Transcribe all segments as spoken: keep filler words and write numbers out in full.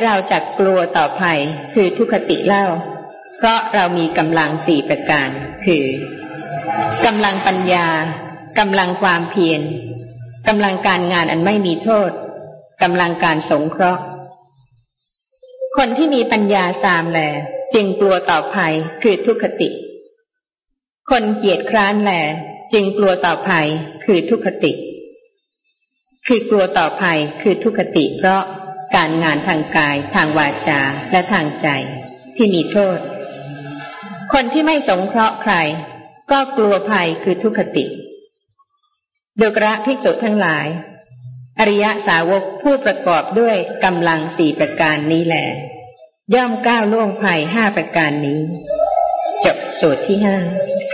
เราจะกลัวต่อภัยคือทุกขติเล่าเพราะเรามีกำลังสี่ประการคือกำลังปัญญากำลังความเพียรกำลังการงานอันไม่มีโทษกำลังการสงเคราะห์คนที่มีปัญญาสามแลจึงกลัวต่อภัยคือทุกขติคนเกียจคร้านแลจึงกลัวต่อภัยคือทุกขติคือกลัวต่อภัยคือทุกขติเพราะการงานทางกายทางวาจาและทางใจที่มีโทษคนที่ไม่สงเคราะห์ใครก็กลัวภัยคือทุกขติดูกระภิกษุทั้งหลายอริยสาวกผู้ประกอบด้วยกำลังสี่ประการนี้แหละย่อมก้าวล่วงภัยห้าประการนี้จบสูตรที่ห้า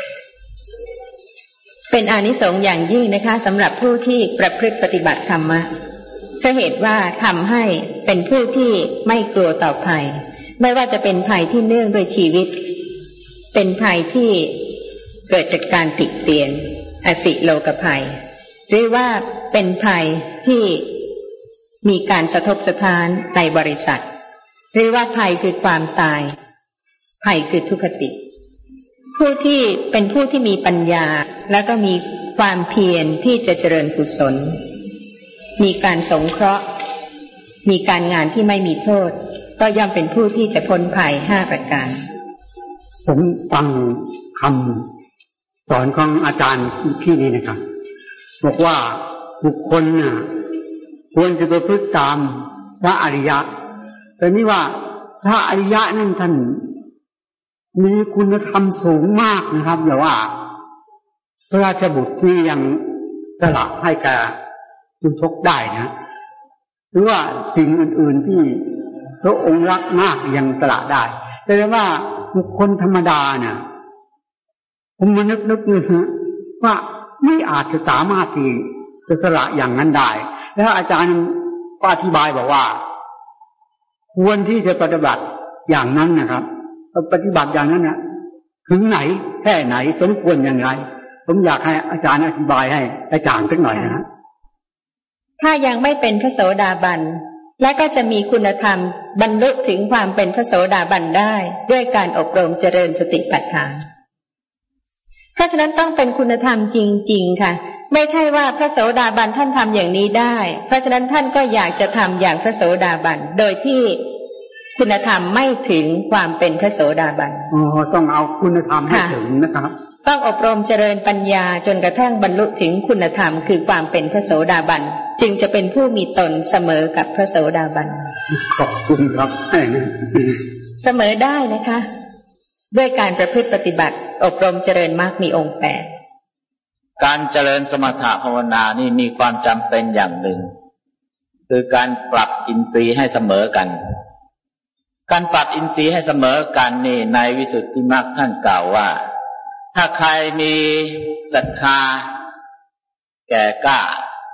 เป็นอานิสงส์อย่างยิ่งนะคะสำหรับผู้ที่ประพฤติปฏิบัติธรรมะเพราะเหตุว่าทำให้เป็นผู้ที่ไม่กลัวต่อภัยไม่ว่าจะเป็นภัยที่เนื่องด้วยชีวิตเป็นภัยที่เกิดจากการติเตียนอสิโลกภัยหรือว่าเป็นภัยที่มีการสะทกสะท้านในบริษัทหรือว่าภัยคือความตายภัยคือทุกขติผู้ที่เป็นผู้ที่มีปัญญาแล้วก็มีความเพียรที่จะเจริญกุศลมีการสงเคราะห์มีการงานที่ไม่มีโทษก็ย่อมเป็นผู้ที่จะพ้นภัยห้าประการผมฟังคำสอนของอาจารย์พี่นี่นะครับบอกว่าบุคคลน่ะควรจะประพฤติตามพระอริยะแต่นี่ว่าพระอริยะนั่นท่านมีคุณธรรมสูงมากนะครับอย่าว่าพระราชบุตรที่ยังสละให้แก่คุณชกได้นะหรือว่าสิ่งอื่นๆที่พระองค์รักมากยังสละได้แต่ว่าบุคคลธรรมดาเนี่ยผมมานึกนึกเลยนะว่าไม่อาจจะสามารถที่จะสละอย่างนั้นได้แล้วอาจารย์ก็อธิบายบอกว่าควรที่จะปฏิบัติอย่างนั้นนะครับปฏิบัติอย่างนั้นนะถึงไหนแค่ไหนสมควรอย่างไรผมอยากให้อาจารย์อธิบายให้กระจ่างสักหน่อยนะถ้ายังไม่เป็นพระโสดาบันและก็จะมีคุณธรรมบรรลุถึงความเป็นพระโสดาบันได้ด้วยการอบรมเจริญสติปัฏฐานเพราะฉะนั้นต้องเป็นคุณธรรมจริงๆค่ะไม่ใช่ว่าพระโสดาบันท่านทำอย่างนี้ได้เพราะฉะนั้นท่านก็อยากจะทำอย่างพระโสดาบันโดยที่คุณธรรมไม่ถึงความเป็นพระโสดาบันอ๋อต้องเอาคุณธรรมให้ถึงนะครับต้องอบรมเจริญปัญญาจนกระทั่งบรรลุถึงคุณธรรมคือความเป็นพระโสดาบันจึงจะเป็นผู้มีตนเสมอกับพระโสดาบันขอบคุณครับเสมอได้นะคะด้วยการประพฤติปฏิบัติอบรมเจริญมรรคมีองค์แปดการเจริญสมถะภาวนานี่มีความจำเป็นอย่างหนึ่งคือการปรับอินทรีย์ให้เสมอกันการปรับอินทรีย์ให้เสมอกันนี่ในวิสุทธิมรรคท่านกล่าวว่าถ้าใครมีศรัทธาแก่กล้า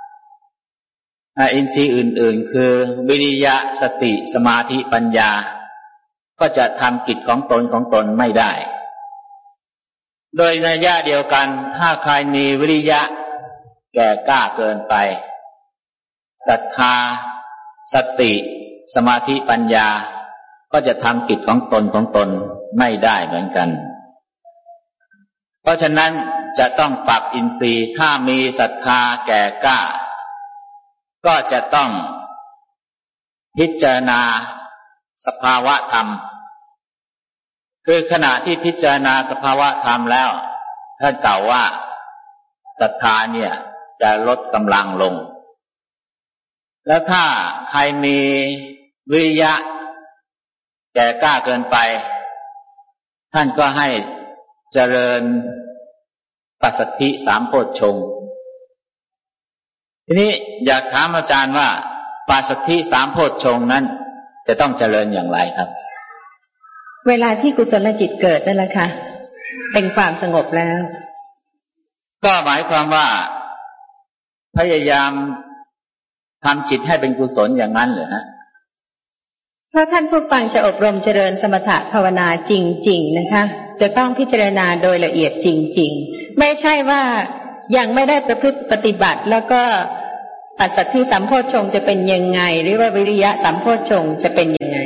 อินทรีย์อื่นๆคือวิริยะสติสมาธิปัญญาก็จะทำกิจของตนของตนไม่ได้โดยนัยยะเดียวกันถ้าใครมีวิริยะแก่กล้าเกินไปศรัทธาสติสมาธิปัญญาก็จะทำกิจของตนของตนไม่ได้เหมือนกันเพราะฉะนั้นจะต้องปรับอินทรีย์ถ้ามีศรัทธาแก่กล้าก็จะต้องพิจารณาสภาวะธรรมคือขณะที่พิจารณาสภาวะธรรมแล้วท่านกล่าวว่าศรัทธาเนี่ยจะลดกำลังลงแล้วถ้าใครมีวิริยะแก่กล้าเกินไปท่านก็ให้เจริญปัสสัทธิสามโพชฌงค์ทีนี้อยากถามอาจารย์ว่าปัสสัทธิสามโพชฌงค์นั้นจะต้องเจริญอย่างไรครับเวลาที่กุศลจิตเกิดนั่นแหละค่ะเป็นความสงบแล้วก็หมายความว่าพยายามทำจิตให้เป็นกุศลอย่างนั้นเหรอฮะเพราะท่านผู้ฟังจะอบรมเจริญสมถะภาวนาจริงๆนะคะจะต้องพิจารณาโดยละเอียดจริงๆไม่ใช่ว่ายังไม่ได้ประพฤติปฏิบัติแล้วก็ปัสสัทธิสัมโพชฌงค์จะเป็นยังไงหรือว่าวิริยะสัมโพชฌงค์จะเป็นยังไง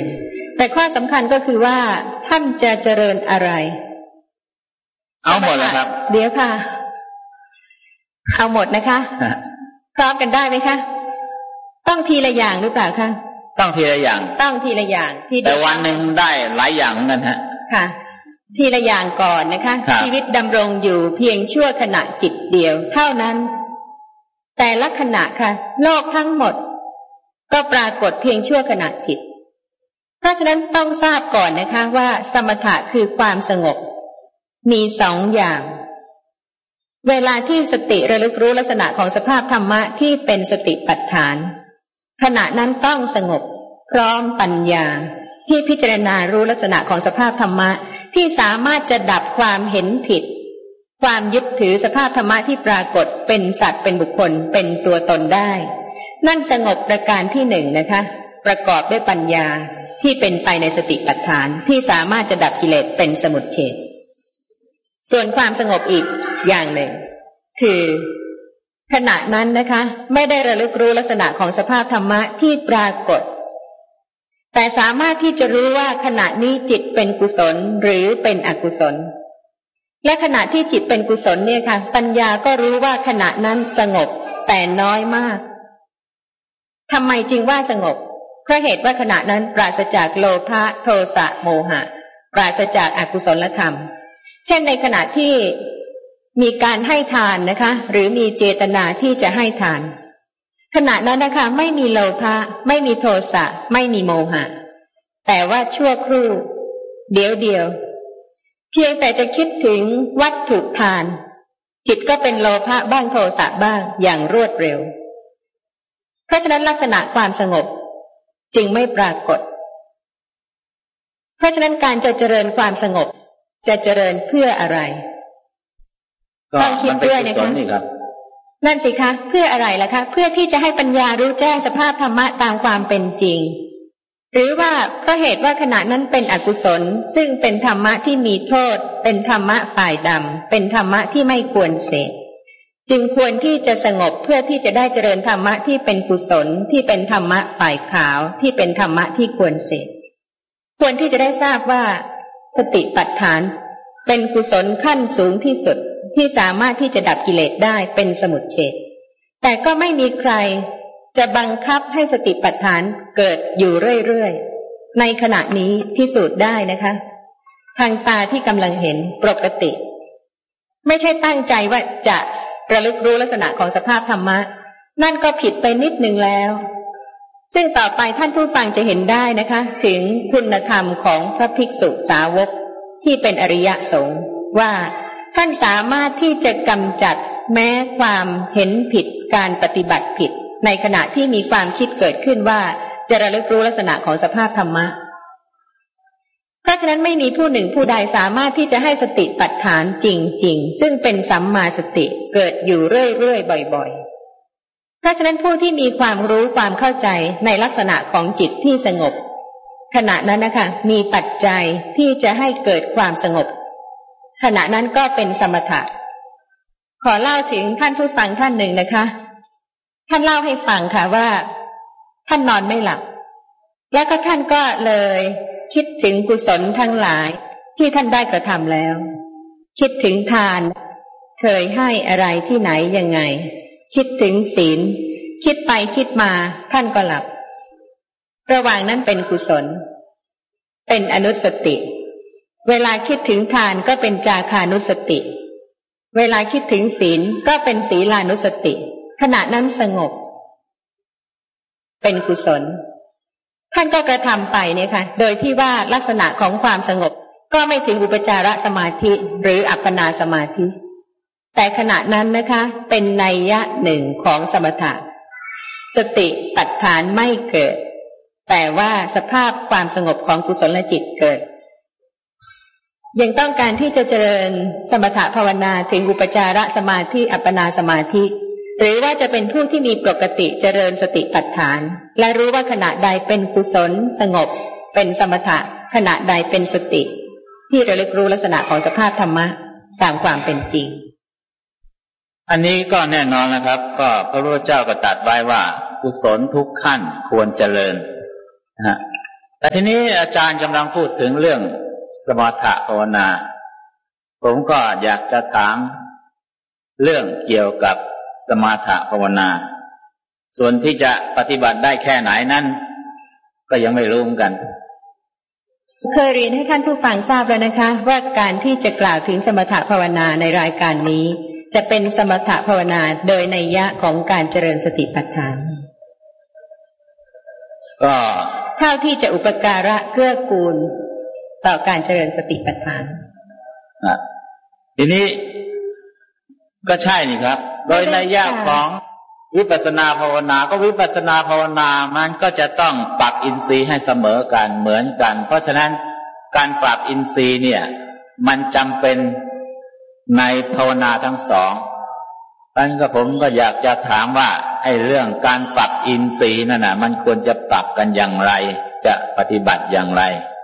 แต่ข้อสำคัญก็คือว่าท่านจะเจริญอะไรเอาหมดแล้วครับเดี๋ยวค่ะเอาหมดนะคะพร้อมกันได้ไหมคะต้องทีละอย่างหรือเปล่าคะต้องทีละอย่างต้องทีละอย่างที่แต่วันหนึ่งได้หลายอย่างเหมือนกันฮะค่ะทีละอย่างก่อนนะคะชีวิตดำรงอยู่เพียงชั่วขณะจิตเดียวเท่านั้นแต่ละขณะค่ะโลกทั้งหมดก็ปรากฏเพียงชั่วขณะจิตเพราะฉะนั้นต้องทราบก่อนนะคะว่าสมถะคือความสงบมีสองอย่างเวลาที่สติระลึกรู้ลักษณะของสภาพธรรมะที่เป็นสติปัฏฐานขณะนั้นต้องสงบพร้อมปัญญาที่พิจารณารู้ลักษณะของสภาพธรรมะที่สามารถจะดับความเห็นผิดความยึดถือสภาพธรรมะที่ปรากฏเป็นสัตว์เป็นบุคคลเป็นตัวตนได้นั่นสงบประการที่หนึ่งนะคะประกอบด้วยปัญญาที่เป็นไปในสติปัฏฐานที่สามารถจะดับกิเลสเป็นสมุจเฉทส่วนความสงบอีกอย่างหนึ่งคือขณะนั้นนะคะไม่ได้ระลึกรู้ลักษณะของสภาพธรรมะที่ปรากฏแต่สามารถที่จะรู้ว่าขณะนี้จิตเป็นกุศลหรือเป็นอกุศลและขณะที่จิตเป็นกุศลเนี่ยค่ะปัญญาก็รู้ว่าขณะนั้นสงบแต่น้อยมากทำไมจึงว่าสงบเพราะเหตุว่าขณะนั้นปราศจากโลภะโทสะโมหะปราศจากอกุศลธรรมเช่นในขณะที่มีการให้ทานนะคะหรือมีเจตนาที่จะให้ทานขณะนั้นนะคะไม่มีโลภะไม่มีโทสะไม่มีโมหะแต่ว่าชั่วครู่เดียวเดียวเพียงแต่จะคิดถึงวัตถุทานจิตก็เป็นโลภะบ้างโทสะบ้างอย่างรวดเร็วเพราะฉะนั้นลักษณะความสงบจึงไม่ปรากฏเพราะฉะนั้นการจะเจริญความสงบจะเจริญเพื่ออะไรต้องคิดเพื่อนะคะนั่นสิคะเพื่ออะไรล่ะคะเพื่อที่จะให้ปัญญารู้แจ้งสภาพธรรมะตามความเป็นจริงหรือว่าเพราะเหตุว่าขณะนั้นเป็นอกุศลซึ่งเป็นธรรมะที่มีโทษเป็นธรรมะฝ่ายดำเป็นธรรมะที่ไม่ควรเสพจึงควรที่จะสงบเพื่อที่จะได้เจริญธรรมะที่เป็นกุศลที่เป็นธรรมะฝ่ายขาวที่เป็นธรรมะที่ควรเสพควรที่จะได้ทราบว่าสติปัฏฐานเป็นกุศลขั้นสูงที่สุดที่สามารถที่จะดับกิเลสได้เป็นสมุจเฉทแต่ก็ไม่มีใครจะบังคับให้สติปัฏฐานเกิดอยู่เรื่อยๆในขณะนี้พิสูจน์ได้นะคะทางตาที่กำลังเห็นปกติไม่ใช่ตั้งใจว่าจะระลึกรู้ลักษณะของสภาพธรรมะนั่นก็ผิดไปนิดนึงแล้วซึ่งต่อไปท่านผู้ฟังจะเห็นได้นะคะถึงคุณธรรมของพระภิกษุสาวกที่เป็นอริยสงฆ์ว่าท่านสามารถที่จะกำจัดแม้ความเห็นผิดการปฏิบัติผิดในขณะที่มีความคิดเกิดขึ้นว่าจะระลึกรู้ลักษณะของสภาพธรรมะเพราะฉะนั้นไม่มีผู้หนึ่งผู้ใดสามารถที่จะให้สติปัฏฐานจริงๆซึ่งเป็นสัมมาสติเกิดอยู่เรื่อยๆบ่อยๆเพราะฉะนั้นผู้ที่มีความรู้ความเข้าใจในลักษณะของจิตที่สงบขณะนั้นนะคะมีปัจจัยที่จะให้เกิดความสงบขณะนั้นก็เป็นสมถะขอเล่าถึงท่านผู้ฟังท่านหนึ่งนะคะท่านเล่าให้ฟังค่ะว่าท่านนอนไม่หลับแล้วก็ท่านก็เลยคิดถึงกุศลทั้งหลายที่ท่านได้กระทำแล้วคิดถึงทานเคยให้อะไรที่ไหนยังไงคิดถึงศีลคิดไปคิดมาท่านก็หลับระหว่างนั้นเป็นกุศลเป็นอนุสติเวลาคิดถึงทานก็เป็นจาคานุสติเวลาคิดถึงศีลก็เป็นศีลานุสติขณะนั้นสงบเป็นกุศลท่านก็กระทำไปเนี่ยค่ะโดยที่ว่าลักษณะของความสงบก็ไม่ถึงอุปจารสมาธิหรืออัปปนาสมาธิแต่ขณะนั้นนะคะเป็นนัยยะหนึ่งของสมถะสติปัฏฐานไม่เกิดแต่ว่าสภาพความสงบของกุศลจิตเกิดยังต้องการที่จะเจริญสมถภาวนาถึงอุปจารสมาธิอัปปนาสมาธิหรือว่าจะเป็นผู้ที่มีปกติเจริญสติปัฏฐานและรู้ว่าขณะใดเป็นกุศลสงบเป็นสมถะขณะใดเป็นสติที่ระลึกรู้ลักษณะของสภาพธรรมะตามความเป็นจริงอันนี้ก็แน่นอนนะครับก็พระพุทธเจ้าก็ตรัสไว้ว่ากุศลทุกขั้นควรเจริญนะฮะแต่ทีนี้อาจารย์กำลังพูดถึงเรื่องสมถภาวนาผมก็อยากจะถามเรื่องเกี่ยวกับสมถภาวนาส่วนที่จะปฏิบัติได้แค่ไหนนั้นก็ยังไม่รู้เหมือนกันเคยเรียนให้ท่านผู้ฟังทราบแล้วนะคะว่าการที่จะกล่าวถึงสมถภาวนาในรายการนี้จะเป็นสมถภาวนาโดยนัยยะของการเจริญสติปัฏฐานก็เท่าที่จะอุปการะเกื้อกูลต่อการเจริญสติปัฏฐานทีนี้ก็ใช่นี่ครับโดยนัยยะของวิปัสสนาภาวนาก็วิปัสสนาภาวนามันก็จะต้องปรับอินทรีย์ให้เสมอกันเหมือนกันเพราะฉะนั้นการปรับอินทรีย์เนี่ยมันจำเป็นในภาวนาทั้งสองดังนั้นก็ผมก็อยากจะถามว่าไอ้เรื่องการปรับอินทรีย์นั่นน่ะมันควรจะปรับกันอย่างไรจะปฏิบัติอย่างไร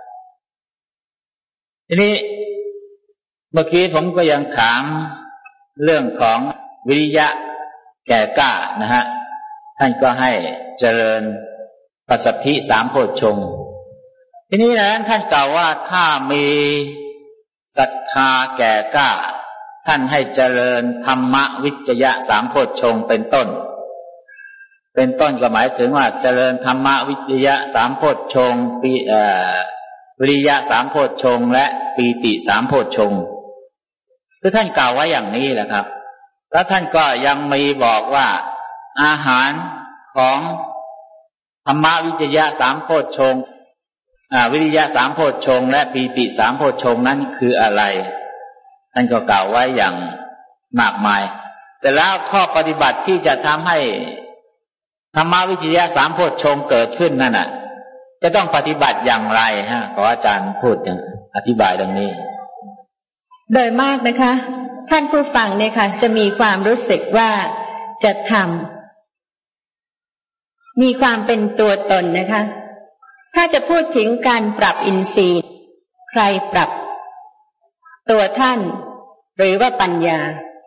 ทีนี้เมื่อกี้ผมก็ยังถามเรื่องของวิริยะแก่กล้านะฮะท่านก็ให้เจริญปัสสัทธิสามโพชฌงค์ทีนี้นะท่านกล่าวว่าถ้ามีศรัทธาแก่กล้าท่านให้เจริญธรรมวิจยะสามโพชฌงค์เป็นต้นเป็นต้นก็หมายถึงว่าเจริญธรรมวิจยะสามโพชฌงค์ปีเอ่อวิริยะสามโพชฌงค์และปีติสามโพชฌงค์คือท่านกล่าวไว้อย่างนี้แหละครับแล้วท่านก็ยังมีบอกว่าอาหารของธรรมวิจยะสามโพชฌงค์อ่าวิริยะสามโพชฌงค์และปีติสามโพชฌงค์นั้นคืออะไรท่านก็กล่าวไว้อย่างมากมายเสร็จแล้วข้อปฏิบัติที่จะทำให้ธรรมวิจยะสามโพชฌงค์เกิดขึ้นนั่นน่ะจะต้องปฏิบัติอย่างไรฮะขออาจารย์พูดอย่างอธิบายดังนี้โดยมากนะคะท่านผู้ฟังเนี่ยค่ะจะมีความรู้สึกว่าจะทำมีความเป็นตัวตนนะคะถ้าจะพูดถึงการปรับอินทรีย์ใครปรับตัวท่านหรือว่าปัญญา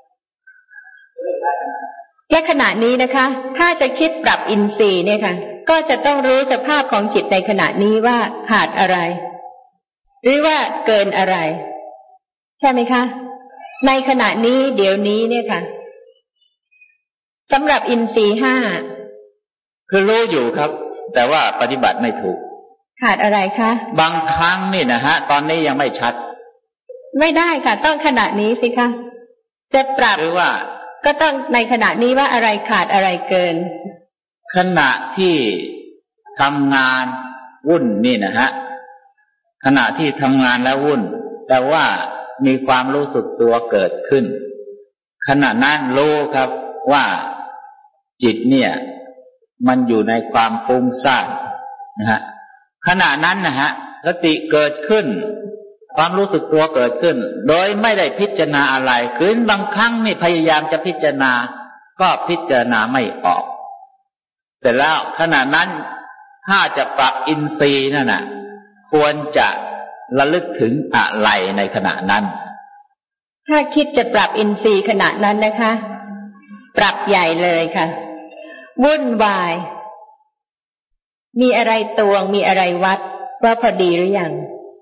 และขณะนี้นะคะถ้าจะคิดปรับอินทรีย์เนี่ยค่ะก็จะต้องรู้สภาพของจิตในขณะนี้ว่าขาดอะไรหรือว่าเกินอะไรใช่ไหมคะในขณะนี้เดี๋ยวนี้เนี่ยค่ะสำหรับอินทรีย์ห้าคือรู้อยู่ครับแต่ว่าปฏิบัติไม่ถูกขาดอะไรคะบางครั้งนี่นะฮะตอนนี้ยังไม่ชัดไม่ได้ค่ะต้องขณะนี้สิคะจะปรับหรือว่าก็ต้องในขณะนี้ว่าอะไรขาดอะไรเกินขณะที่ทำงานวุ่นนี่นะฮะขณะที่ทำงานแล้ววุ่นแต่ว่ามีความรู้สึกตัวเกิดขึ้นขณะนั้นรู้ครับว่าจิตเนี่ยมันอยู่ในความฟุ้งซ่านนะฮะขณะนั้นนะฮะสติเกิดขึ้นความรู้สึกตัวเกิดขึ้นโดยไม่ได้พิจารณาอะไรคือบางครั้งนี่พยายามจะพิจารณาก็พิจารณาไม่ออกเสร็จแล้วขณะนั้นถ้าจะปรับอินทรีย์นั่นน่ะควรจะระลึกถึงอะไรในขณะนั้นถ้าคิดจะปรับอินทรีย์ขณะนั้นนะคะปรับใหญ่เลยค่ะวุ่นวายมีอะไรตวงมีอะไรวัดว่าพอดีหรือยัง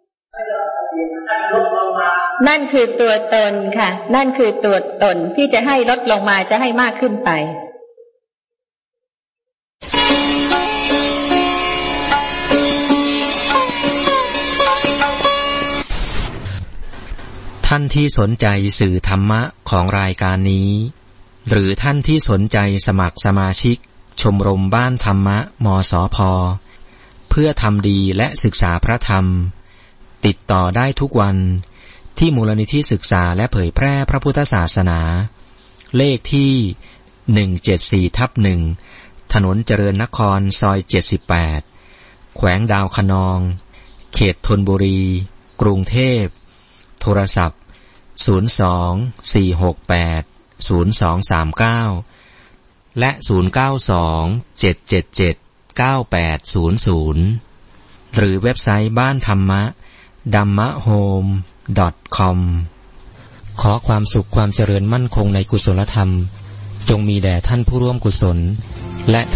นั่นคือตัวตนค่ะนั่นคือตัวตนที่จะให้ลดลงมาจะให้มากขึ้นไปท่านที่สนใจสื่อธรรมะของรายการนี้หรือท่านที่สนใจสมัครสมาชิกชมรมบ้านธรรมะมสพ.เพื่อทำดีและศึกษาพระธรรมติดต่อได้ทุกวันที่มูลนิธิศึกษาและเผยแพร่พระพุทธศาสนาเลขที่หนึ่งเจ็ดสี่ทับหนึ่งถนนเจริญนครซอยเจ็ดสิบแปดแขวงดาวคะนองเขตธนบุรีกรุงเทพโทรศัพท์ศูนย์ สอง สี่ หก แปด ศูนย์ สอง สาม เก้าและศูนย์ เก้า สอง เจ็ด เจ็ด เจ็ด เก้า แปด ศูนย์ ศูนย์หรือเว็บไซต์บ้านธรรมะ ดัมมะโฮม ดอท คอม ขอความสุขความเจริญมั่นคงในกุศลธรรมจงมีแด่ท่านผู้ร่วมกุศลและ